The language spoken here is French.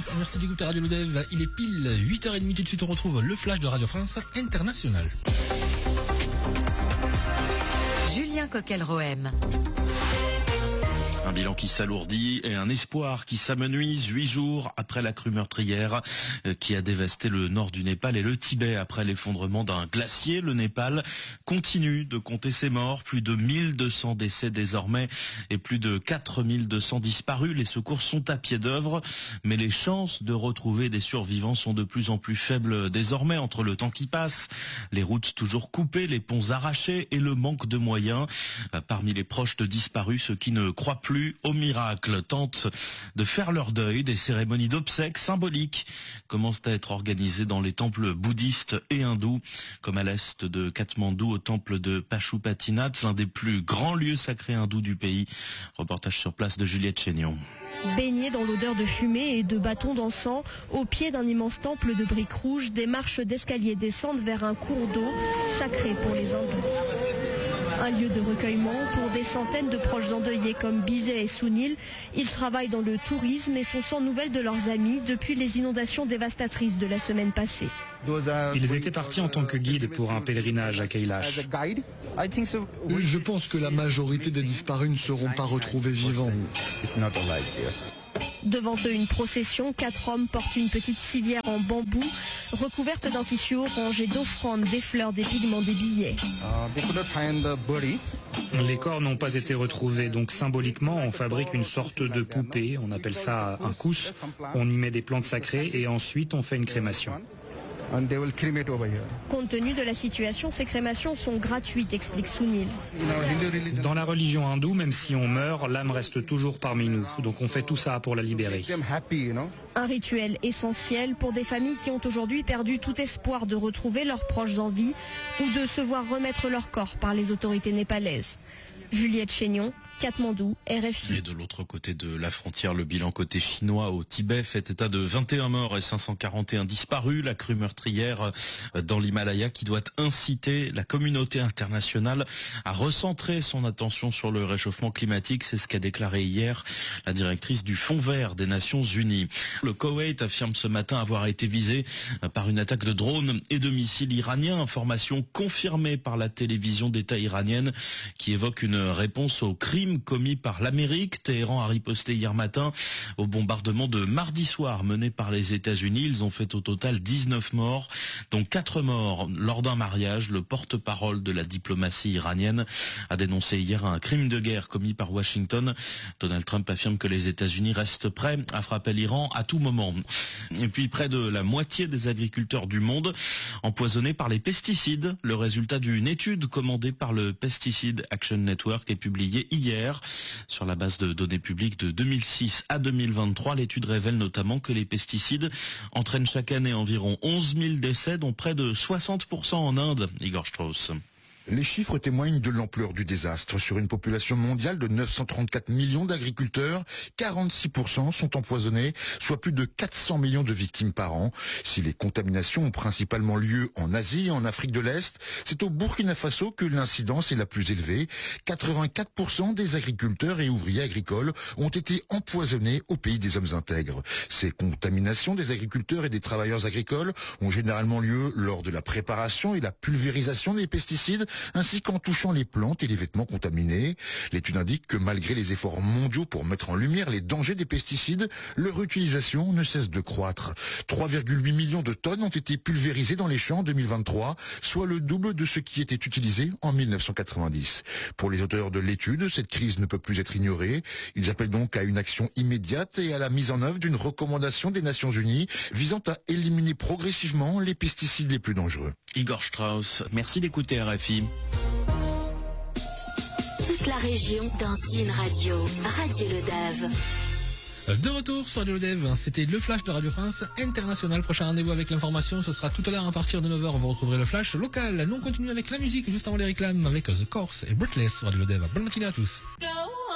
Merci d'écouter Radio Lodev. Il est pile 8h30. Tout de suite, on retrouve le flash de Radio France International. Julien Coquel-Rohem. Un bilan qui s'alourdit et un espoir qui s'amenuise 8 jours après la crue meurtrière qui a dévasté le nord du Népal et le Tibet. Après l'effondrement d'un glacier, le Népal continue de compter ses morts. Plus de 1200 décès désormais et plus de 4200 disparus. Les secours sont à pied d'œuvre, mais les chances de retrouver des survivants sont de plus en plus faibles désormais entre le temps qui passe, les routes toujours coupées, les ponts arrachés et le manque de moyens. Parmi les proches de disparus, ceux qui ne croient plus au miracle tentent de faire leur deuil. Des cérémonies d'obsèques symboliques commencent à être organisées dans les temples bouddhistes et hindous, comme à l'est de Katmandou au temple de Pashupatinath, l'un des plus grands lieux sacrés hindous du pays. Reportage sur place de Juliette Chénion. Baignés dans l'odeur de fumée et de bâtons d'encens, au pied d'un immense temple de briques rouges, des marches d'escalier descendent vers un cours d'eau sacré pour les hindous. Un lieu de recueillement pour des centaines de proches endeuillés comme Bizet et Sunil. Ils travaillent dans le tourisme et sont sans nouvelles de leurs amis depuis les inondations dévastatrices de la semaine passée. Ils étaient partis en tant que guides pour un pèlerinage à Kailash. Je pense que la majorité des disparus ne seront pas retrouvés vivants. Devant eux, une procession. 4 hommes portent une petite civière en bambou, recouverte d'un tissu orange et d'offrandes, des fleurs, des pigments, des billets. Les corps n'ont pas été retrouvés, donc symboliquement, on fabrique une sorte de poupée, on appelle ça un kous. On y met des plantes sacrées et ensuite on fait une crémation. Compte tenu de la situation, ces crémations sont gratuites, explique Sunil. Dans la religion hindoue, même si on meurt, l'âme reste toujours parmi nous. Donc on fait tout ça pour la libérer. Un rituel essentiel pour des familles qui ont aujourd'hui perdu tout espoir de retrouver leurs proches en vie ou de se voir remettre leur corps par les autorités népalaises. Juliette Chénion, Katmandou, RFI. Et de l'autre côté de la frontière, le bilan côté chinois au Tibet fait état de 21 morts et 541 disparus. La crue meurtrière dans l'Himalaya qui doit inciter la communauté internationale à recentrer son attention sur le réchauffement climatique. C'est ce qu'a déclaré hier la directrice du Fonds vert des Nations Unies. Le Koweït affirme ce matin avoir été visé par une attaque de drones et de missiles iraniens. Information confirmée par la télévision d'État iranienne qui évoque une réponse aux crimes commis par l'Amérique. Téhéran a riposté hier matin au bombardement de mardi soir mené par les États-Unis. Ils ont fait au total 19 morts, dont 4 morts lors d'un mariage. Le porte-parole de la diplomatie iranienne a dénoncé hier un crime de guerre commis par Washington. Donald Trump affirme que les États-Unis restent prêts à frapper l'Iran à tout moment. Et puis près de la moitié des agriculteurs du monde empoisonnés par les pesticides. Le résultat d'une étude commandée par le Pesticide Action Network est publié hier. Sur la base de données publiques de 2006 à 2023, l'étude révèle notamment que les pesticides entraînent chaque année environ 11 000 décès, dont près de 60% en Inde. Igor Strauss. Les chiffres témoignent de l'ampleur du désastre. Sur une population mondiale de 934 millions d'agriculteurs, 46% sont empoisonnés, soit plus de 400 millions de victimes par an. Si les contaminations ont principalement lieu en Asie et en Afrique de l'Est, c'est au Burkina Faso que l'incidence est la plus élevée. 84% des agriculteurs et ouvriers agricoles ont été empoisonnés au pays des hommes intègres. Ces contaminations des agriculteurs et des travailleurs agricoles ont généralement lieu lors de la préparation et la pulvérisation des pesticides, ainsi qu'en touchant les plantes et les vêtements contaminés. L'étude indique que malgré les efforts mondiaux pour mettre en lumière les dangers des pesticides, leur utilisation ne cesse de croître. 3,8 millions de tonnes ont été pulvérisées dans les champs en 2023, soit le double de ce qui était utilisé en 1990. Pour les auteurs de l'étude, cette crise ne peut plus être ignorée. Ils appellent donc à une action immédiate et à la mise en œuvre d'une recommandation des Nations Unies visant à éliminer progressivement les pesticides les plus dangereux. Igor Strauss, merci d'écouter RFI. Toute la région dans une radio. Radio Lodev. De retour sur Radio Lodev, c'était le flash de Radio France International. Prochain rendez-vous avec l'information, ce sera tout à l'heure à partir de 9h. Vous retrouverez le flash local. Nous on continue avec la musique juste avant les réclames avec The Course et Breathless sur Radio Lodev. Bonne matinée à tous.